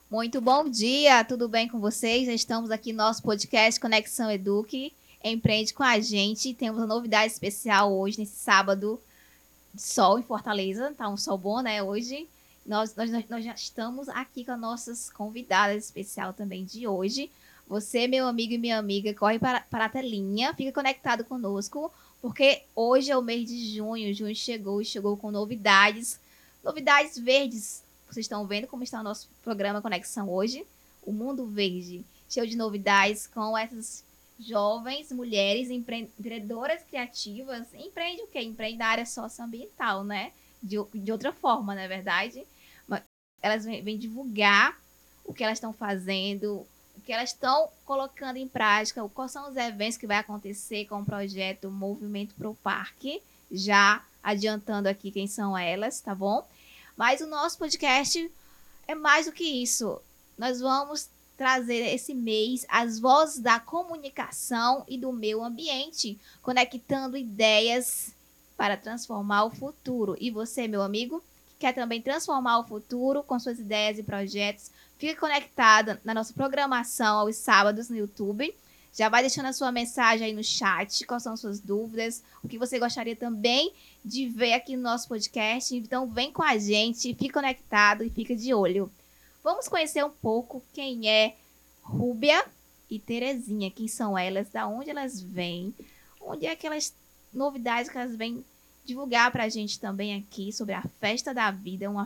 Muito bom dia, tudo bem com vocês? Estamos aqui no nosso podcast Conexão Eduque. Empreende com a gente. Temos uma novidade especial hoje, nesse sábado de sol em Fortaleza. Tá um sol bom, né, hoje. Nós já estamos aqui com as nossas convidadas especial também de hoje. Você, meu amigo e minha amiga, corre para a telinha, fica conectado conosco, porque hoje é o mês de junho. Junho chegou e chegou com novidades verdes. Vocês estão vendo como está o nosso programa Conexão hoje? O Mundo Verde, cheio de novidades com essas jovens mulheres empreendedoras criativas. Empreende o quê? Empreende na área socioambiental, né? De outra forma, não é verdade? Mas elas vêm divulgar o que elas estão fazendo, o que elas estão colocando em prática, quais são os eventos que vai acontecer com o projeto Movimento Pro Parque, já adiantando aqui quem são elas, tá bom? Mas o nosso podcast é mais do que isso. Nós vamos trazer esse mês as vozes da comunicação e do meio ambiente, conectando ideias para transformar o futuro. E você, meu amigo, que quer também transformar o futuro com suas ideias e projetos, fique conectado na nossa programação aos sábados no YouTube. Já vai deixando a sua mensagem aí no chat, quais são suas dúvidas, o que você gostaria também de ver aqui no nosso podcast. Então vem com a gente, fique conectado e fica de olho. Vamos conhecer um pouco quem é Rúbia e Terezinha, quem são elas, da onde elas vêm, onde é aquelas novidades que elas vêm divulgar para a gente também aqui sobre a Festa da Vida, uma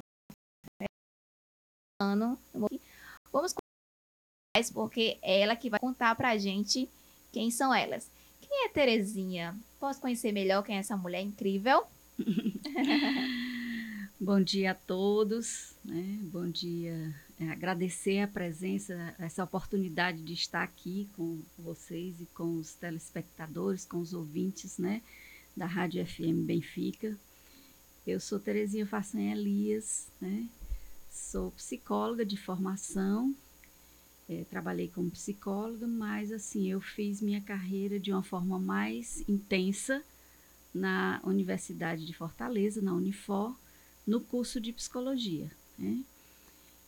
ano. Vamos conhecer porque é ela que vai contar para a gente quem são elas. Quem é Terezinha? Posso conhecer melhor quem é essa mulher incrível? Bom dia a todos, né? Bom dia. Agradecer a presença, essa oportunidade de estar aqui com vocês e com os telespectadores, com os ouvintes, né, da Rádio FM Benfica. Eu sou Terezinha Façanha Elias, né? Sou psicóloga de formação, trabalhei como psicóloga, mas assim, eu fiz minha carreira de uma forma mais intensa na Universidade de Fortaleza, na Unifor, no curso de psicologia, né?